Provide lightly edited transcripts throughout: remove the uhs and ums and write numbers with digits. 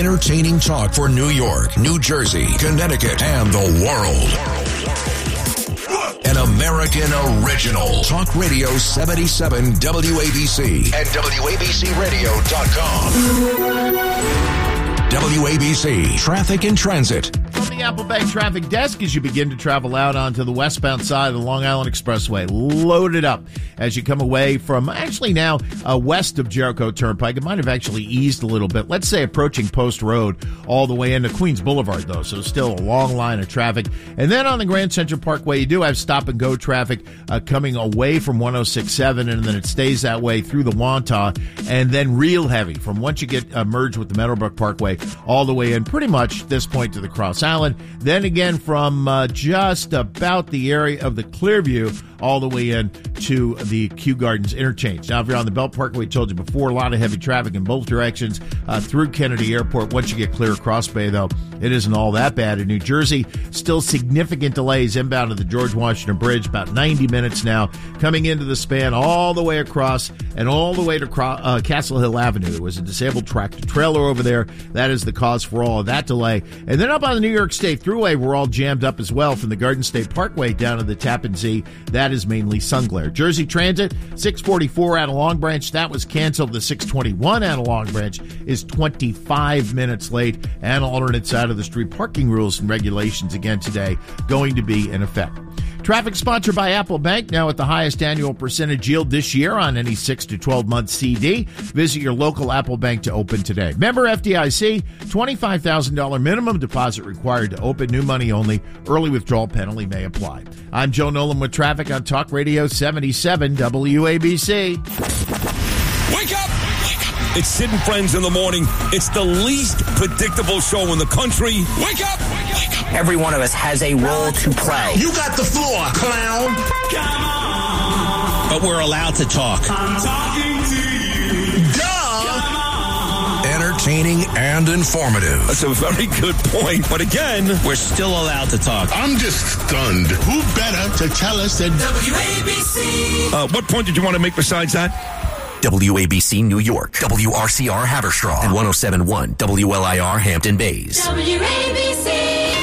Entertaining talk for New York, New Jersey, Connecticut, and the world. An American original. Talk Radio 77 WABC and WABCRadio.com. WABC Traffic and Transit. From the Apple Bank Traffic Desk, as you begin to travel out onto the westbound side of the Long Island Expressway, loaded up as you come away from actually now west of Jericho Turnpike. It might have actually eased a little bit. Let's say approaching Post Road all the way into Queens Boulevard, though, so still a long line of traffic. And then on the Grand Central Parkway, you do have stop-and-go traffic coming away from 106.7, and then it stays that way through the Wantagh, and then real heavy from once you get merged with the Meadowbrook Parkway all the way in pretty much this point to the Cross Island. Then again from just about the area of the Clearview all the way in to the Kew Gardens interchange. Now, if you're on the Belt Parkway, we told you before, a lot of heavy traffic in both directions through Kennedy Airport. Once you get clear across Bay, though, it isn't all that bad. In New Jersey, still significant delays inbound to the George Washington Bridge, about 90 minutes now, coming into the span all the way across and all the way to Castle Hill Avenue. There was a disabled tractor trailer over there. That is the cause for all of that delay. And then up on the New York State Thruway, we're all jammed up as well from the Garden State Parkway down to the Tappan Zee. That is mainly sun glare. Jersey Transit, 644 out of Long Branch. That was canceled. The 621 out of Long Branch is 25 minutes late. And alternate side of the street parking rules and regulations again today going to be in effect. Traffic sponsored by Apple Bank, now at the highest annual percentage yield this year on any 6 to 12-month CD. Visit your local Apple Bank to open today. Member FDIC, $25,000 minimum deposit required to open. New money only. Early withdrawal penalty may apply. I'm Joe Nolan with traffic on Talk Radio 77 WABC. Wake up! It's Sid and Friends in the morning. It's the least predictable show in the country. Wake up! Every one of us has a role to play. You got the floor, clown. Come on. But we're allowed to talk. I'm talking to you. Duh. Entertaining and informative. That's a very good point. But again, we're still allowed to talk. I'm just stunned. Who better to tell us that WABC? What point did you want to make besides that? WABC New York, WRCR Haverstraw, and 107.1 WLIR Hampton Bays. WABC.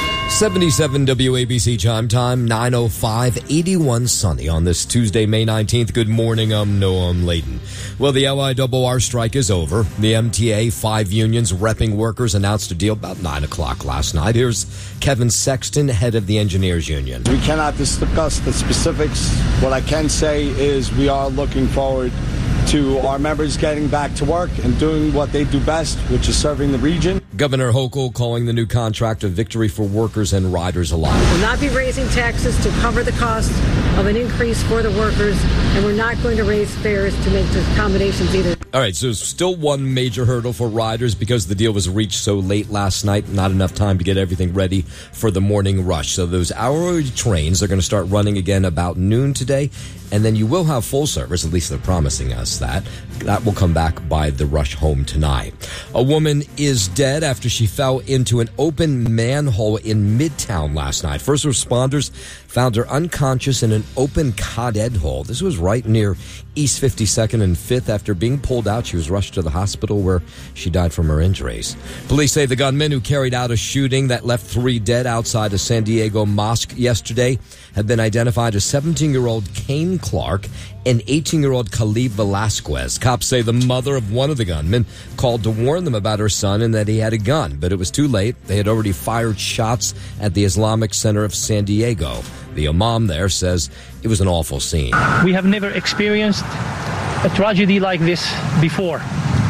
77 WABC chime time, 9:05, 81 sunny on this Tuesday, May 19th. Good morning, Noam Layden. Well, the LIRR strike is over. The MTA, 5 unions repping workers, announced a deal about 9 o'clock last night. Here's Kevin Sexton, head of the Engineers Union. We cannot discuss the specifics. What I can say is we are looking forward to our members getting back to work and doing what they do best, which is serving the region. Governor Hochul calling the new contract a victory for workers and riders alike. We'll not be raising taxes to cover the cost of an increase for the workers, and we're not going to raise fares to make the accommodations either. All right, so still one major hurdle for riders because the deal was reached so late last night, not enough time to get everything ready for the morning rush. So those hourly trains are going to start running again about noon today, and then you will have full service, at least they're promising us that. That will come back by the rush home tonight. A woman is dead after she fell into an open manhole in Midtown last night. First responders found her unconscious in an open Cod Ed hole. This was right near East 52nd and 5th. After being pulled out, she was rushed to the hospital where she died from her injuries. Police say the gunman who carried out a shooting that left 3 dead outside a San Diego mosque yesterday had been identified as 17-year-old Kane Clark and 18-year-old Khalid Velasquez. Cops say the mother of one of the gunmen called to warn them about her son and that he had a gun, but it was too late. They had already fired shots at the Islamic Center of San Diego. The imam there says it was an awful scene. We have never experienced a tragedy like this before.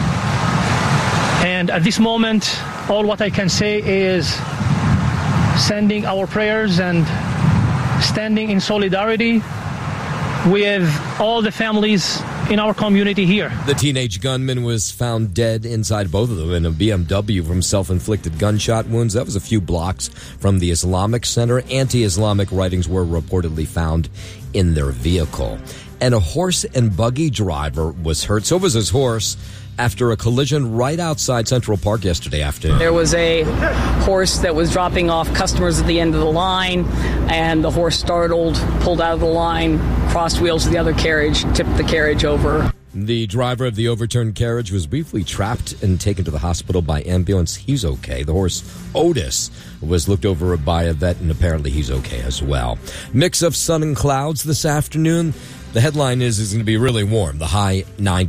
And at this moment, all what I can say is sending our prayers and standing in solidarity with all the families in our community here. The teenage gunman was found dead inside both of them in a BMW from self-inflicted gunshot wounds. That was a few blocks from the Islamic Center. Anti-Islamic writings were reportedly found in their vehicle. And a horse and buggy driver was hurt. So was his horse after a collision right outside Central Park yesterday afternoon. There was a horse that was dropping off customers at the end of the line, and the horse startled, pulled out of the line, crossed wheels to the other carriage, tipped the carriage over. The driver of the overturned carriage was briefly trapped and taken to the hospital by ambulance. He's okay. The horse, Otis, was looked over by a vet, and apparently he's okay as well. Mix of sun and clouds this afternoon. The headline is going to be really warm, the high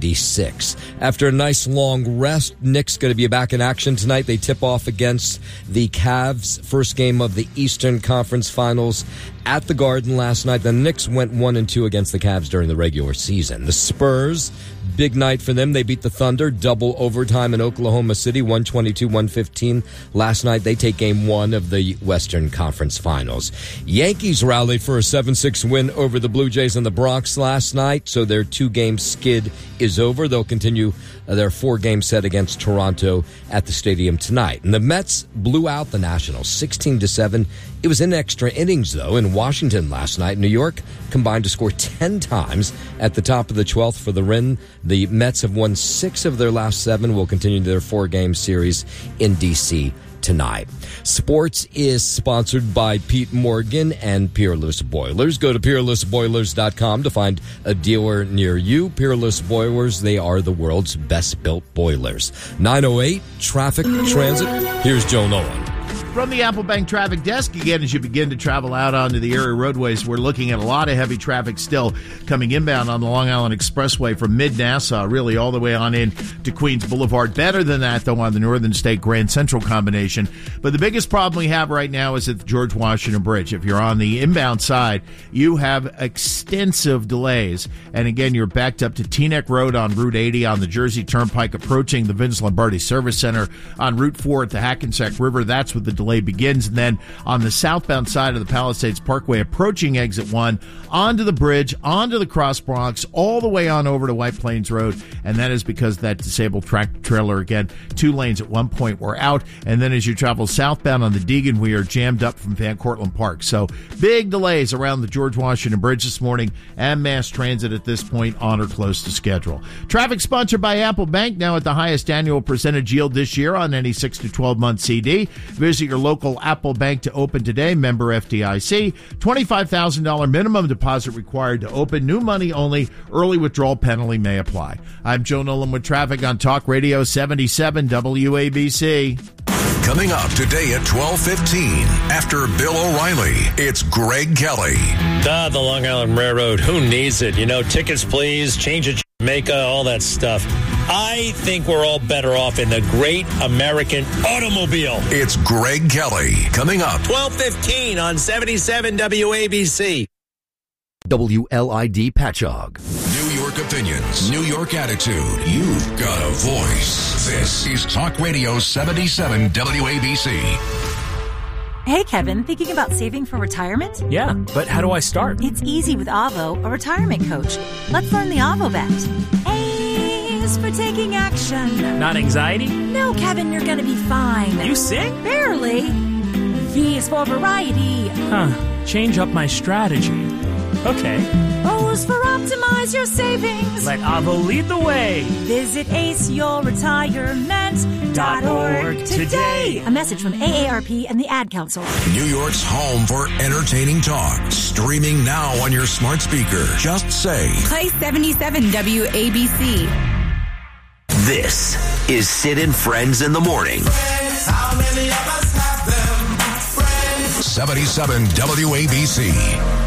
96. After a nice long rest, Knicks going to be back in action tonight. They tip off against the Cavs, first game of the Eastern Conference Finals at the Garden last night. The Knicks went 1-2 against the Cavs during the regular season. The Spurs, big night for them. They beat the Thunder, double overtime in Oklahoma City, 122-115. Last night, they take game 1 of the Western Conference Finals. Yankees rallied for a 7-6 win over the Blue Jays in the Bronx last night, so their 2-game skid is over. They'll continue their 4-game set against Toronto at the stadium tonight. And the Mets blew out the Nationals 16-7. It was in extra innings, though, in Washington last night. New York combined to score 10 times at the top of the 12th for the win. The Mets have won 6 of their last 7, will continue their 4-game series in D.C. tonight. Sports is sponsored by Pete Morgan and Peerless Boilers. Go to peerlessboilers.com to find a dealer near you. Peerless Boilers, they are the world's best built boilers. 908 Traffic Transit. Here's Joe Nolan. From the Apple Bank Traffic Desk, again, as you begin to travel out onto the area roadways, we're looking at a lot of heavy traffic still coming inbound on the Long Island Expressway from mid-Nassau, really all the way on in to Queens Boulevard. Better than that, though, on the Northern State Grand Central combination. But the biggest problem we have right now is at the George Washington Bridge. If you're on the inbound side, you have extensive delays. And again, you're backed up to Teaneck Road on Route 80 on the Jersey Turnpike, approaching the Vince Lombardi Service Center on Route 4 at the Hackensack River. That's what the delay begins. And then on the southbound side of the Palisades Parkway, approaching exit 1, onto the bridge, onto the Cross Bronx, all the way on over to White Plains Road. And that is because that disabled tractor trailer, again, 2 lanes at one point were out. And then as you travel southbound on the Deegan, we are jammed up from Van Cortlandt Park. So big delays around the George Washington Bridge this morning, and mass transit at this point on or close to schedule. Traffic sponsored by Apple Bank, now at the highest annual percentage yield this year on any 6 to 12-month CD. Visit your local Apple Bank to open today. Member FDIC. $25,000 minimum deposit required to open. New money only. Early withdrawal penalty may apply. I'm Joe Nolan with traffic on Talk Radio 77 WABC. Coming up today at 12:15, after Bill O'Reilly, it's Greg Kelly. The Long Island Railroad, who needs it? You know, tickets please, change it, Jamaica, all that stuff. I think we're all better off in the great American automobile. It's Greg Kelly. Coming up. 12:15 on 77 WABC. WLID Patchogue. New York opinions, New York attitude. You've got a voice. This is Talk Radio 77 WABC. Hey, Kevin, thinking about saving for retirement? Yeah, but how do I start? It's easy with Avo, a retirement coach. Let's learn the Avo bet. A is for taking action. Not anxiety? No, Kevin, you're gonna be fine. You sing? Barely. V is for variety. Change up my strategy. Okay. O is for optimize your savings. Let Avo lead the way. Visit aceyourretirement.org today. A message from AARP and the Ad Council. New York's home for entertaining talk. Streaming now on your smart speaker. Just say, play 77 WABC. This is Sid and Friends in the Morning. Friends, how many of us have them? Friends. 77 WABC.